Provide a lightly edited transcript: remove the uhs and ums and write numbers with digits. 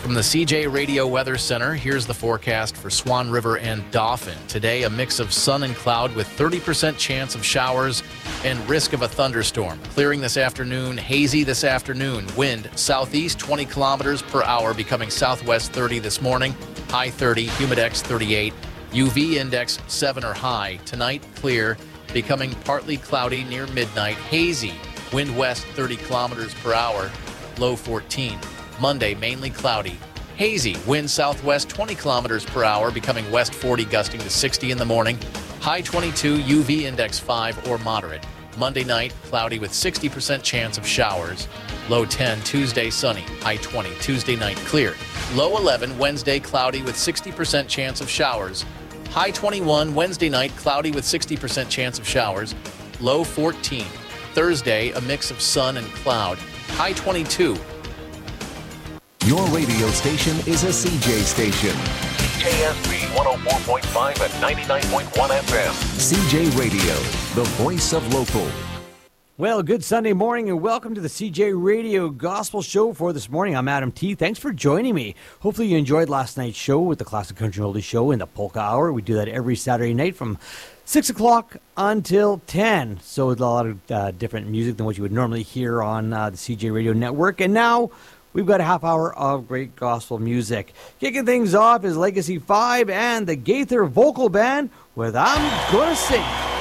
From the CJ Radio Weather Center, here's the forecast for Swan River and Dauphin. Today, a mix of sun and cloud with 30% chance of showers and risk of a thunderstorm. Clearing this afternoon, hazy this afternoon. Wind southeast 20 kilometers per hour, becoming southwest 30 this morning. High 30, humidex 38, UV index 7 or high. Tonight, clear, becoming partly cloudy near midnight. Hazy, wind west 30 kilometers per hour, low 14. Monday, mainly cloudy. Hazy, wind southwest 20 kilometers per hour, becoming west 40, gusting to 60 in the morning. High 22, UV index 5 or moderate. Monday night, cloudy with 60% chance of showers. Low 10, Tuesday sunny. High 20, Tuesday night clear. Low 11, Wednesday cloudy with 60% chance of showers. High 21, Wednesday night cloudy with 60% chance of showers. Low 14. Thursday, a mix of sun and cloud. High 22. Your radio station is a CJ station. CJSB 104.5 and 99.1 FM. CJ Radio, the voice of local. Well, good Sunday morning and welcome to the CJ Radio Gospel Show for this morning. I'm Adam T. Thanks for joining me. Hopefully you enjoyed last night's show with the Classic Country Oldies Show in the Polka Hour. We do that every Saturday night from 6 o'clock until 10. So it's a lot of different music than what you would normally hear on the CJ Radio Network. And now we've got a half hour of great gospel music. Kicking things off is Legacy 5 and the Gaither Vocal Band with I'm Gonna Sing.